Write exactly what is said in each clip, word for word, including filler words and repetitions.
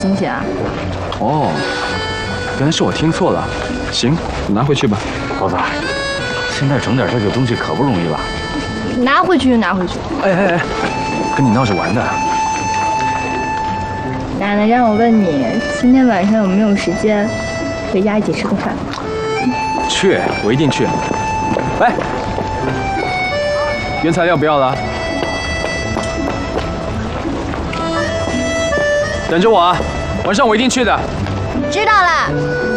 惊喜啊！ 哦，原来是我听错了。行，你拿回去吧。 包子，现在整点这个东西可不容易吧？ 拿回去就拿回去。 哎哎哎，跟你闹着玩的。 奶奶让我问你，今天晚上有没有时间回家一起吃个饭？ 去，我一定去。来，原材料不要了，等着我啊！晚上我一定去的。 知道了。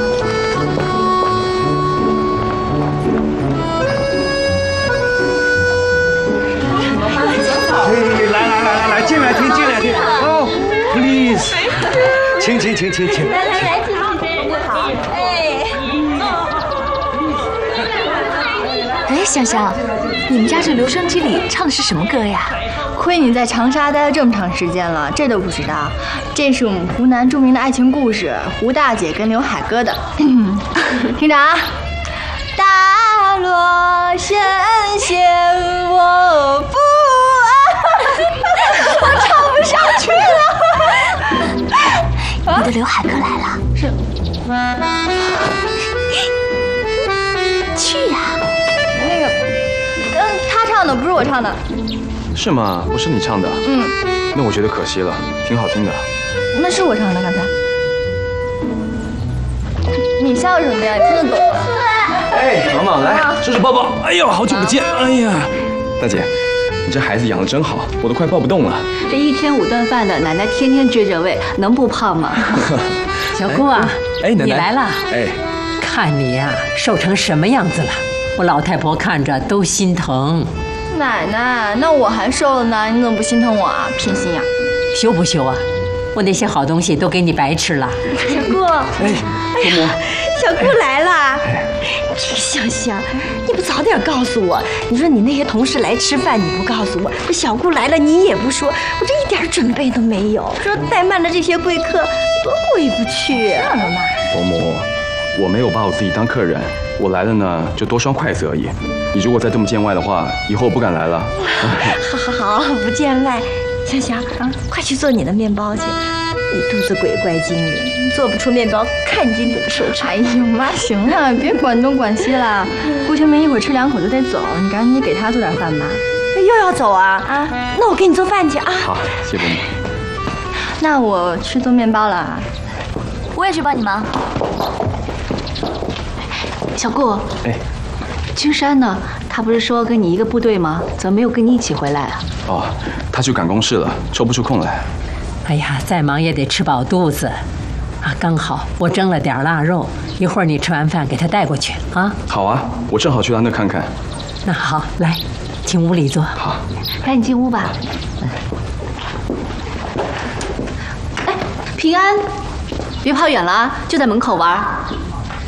哎，来来来来来，进来听，进来听。哦 ，please， 请请请请请。 来来来，请请真好。哎。 哎，香香，你们家这留声机里唱的是什么歌呀？ 亏你在长沙待了这么长时间了，这都不知道。这是我们湖南著名的爱情故事，胡大姐跟刘海哥的。听着啊，大罗神仙我不爱，我唱不上去了。 你的刘海哥来了。 是。 去呀、啊。 那个，嗯，他唱的，不是我唱的。 是吗？不是你唱的。 嗯。 那我觉得可惜了，挺好听的。 那是我唱的，刚才。你笑什么呀？你听得懂吗？ 哎，毛毛来，叔叔抱抱。哎呦，好久不见。哎呀，大姐，你这孩子养得真好，我都快抱不动了。 这一天五顿饭的，奶奶天天追着喂，能不胖吗？ 小姑啊， 哎，奶奶你来了。 哎， 看你呀、啊，瘦成什么样子了，我老太婆看着都心疼。 奶奶，那我还瘦了呢，你怎么不心疼我啊？偏心眼。 羞不羞啊？我那些好东西都给你白吃了。 小姑， 哎，伯母， 小姑来了。这个香香，你不早点告诉我？你说你那些同事来吃饭，你不告诉我，这小姑来了你也不说，我这一点准备都没有。说怠慢了这些贵客，多过意不去。 算了嘛， 伯母，我没有把我自己当客人，我来了呢，就多双筷子而已。你如果再这么见外的话，以后我不敢来了。 好好好，不见外。香香啊，快去做你的面包去。你肚子鬼怪精灵，做不出面包，看你今天的手长。 哎呦妈，行了，别管东管西了。顾清明一会儿吃两口就得走，你赶紧给他做点饭吧。 又要走啊？啊，那我给你做饭去啊。 好，谢伯母。 那我去做面包了。 我也去帮你忙。小顾， 哎， 青山呢？他不是说跟你一个部队吗？怎么没有跟你一起回来啊？ 哦，他去赶公事了，抽不出空来。 哎呀，再忙也得吃饱肚子啊！刚好我蒸了点腊肉，一会儿你吃完饭给他带过去啊。 好啊，我正好去他那看看。 那好，来，进屋里坐。 好， 赶紧进屋吧。 哎，平安，别跑远了啊，就在门口玩。